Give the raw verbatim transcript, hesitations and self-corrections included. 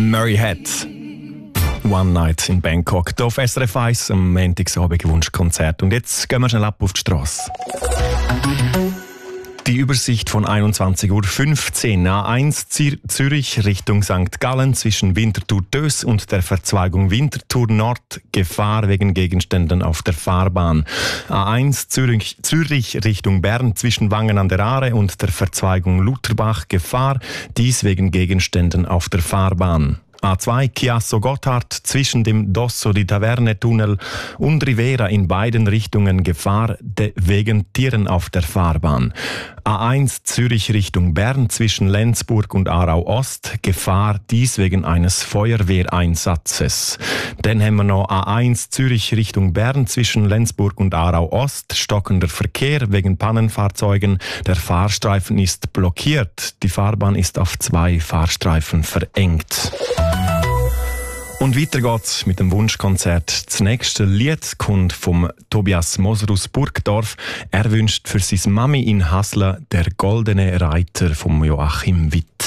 Murray Head. One Night in Bangkok. Hier auf S R F eins am Montagsabend Wunschkonzert. Und jetzt gehen wir schnell ab auf die Strasse. Die Übersicht von einundzwanzig Uhr fünfzehn. A eins Zürich Richtung Sankt Gallen zwischen Winterthur-Dös und der Verzweigung Winterthur-Nord. Gefahr wegen Gegenständen auf der Fahrbahn. A eins Zürich, Zürich Richtung Bern zwischen Wangen an der Aare und der Verzweigung Lutherbach. Gefahr, dies wegen Gegenständen auf der Fahrbahn. A zwei Chiasso-Gotthard zwischen dem Dosso di Taverne-Tunnel und Rivera in beiden Richtungen Gefahr wegen Tieren auf der Fahrbahn. A eins Zürich Richtung Bern zwischen Lenzburg und Aarau-Ost Gefahr, dies wegen eines Feuerwehreinsatzes. Dann haben wir noch A eins Zürich Richtung Bern zwischen Lenzburg und Aarau-Ost stockender Verkehr wegen Pannenfahrzeugen. Der Fahrstreifen ist blockiert. Die Fahrbahn ist auf zwei Fahrstreifen verengt. Und weiter geht's mit dem Wunschkonzert. Das nächste Lied kommt vom Tobias Moser aus Burgdorf. Er wünscht für seine Mami in Hasle der Goldene Reiter vom Joachim Witt.